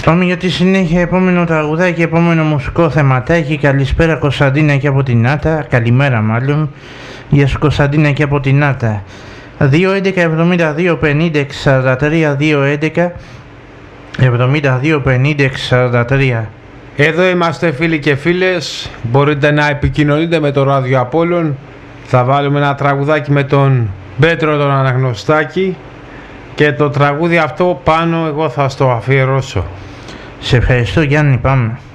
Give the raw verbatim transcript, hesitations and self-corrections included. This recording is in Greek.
Πάμε για τη συνέχεια, επόμενο τραγουδάκι, επόμενο μουσικό θεματάκι. Καλησπέρα Κωνσταντίνα και από την Νάτα. Καλημέρα μάλλον. Γεια σου Κωνσταντίνα και από την Νάτα. δύο έντεκα εβδομήντα δύο πενήντα έξι σαράντα τρία, δύο έντεκα εβδομήντα δύο πενήντα έξι σαράντα τρία. Εδώ είμαστε φίλοι και φίλες. Μπορείτε να επικοινωνείτε με το Ράδιο Απόλλων. Θα βάλουμε ένα τραγουδάκι με τον Πέτρο τον Αναγνωστάκη. Και το τραγούδι αυτό πάνω εγώ θα στο αφιερώσω. Σε ευχαριστώ Γιάννη, πάμε.